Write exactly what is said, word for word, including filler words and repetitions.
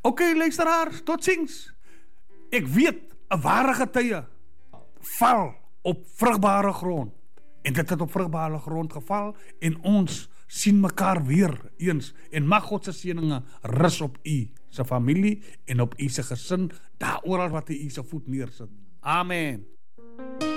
Ok, luisteraars, tot ziens. Ek weet, 'n ware getuie val op vrugbare grond. En dit het op vrugbare grond geval en ons sien mekaar weer eens. En mag God se seëninge rus op u se familie en op u se gesin, daar oral wat u se voet neersit. Amen.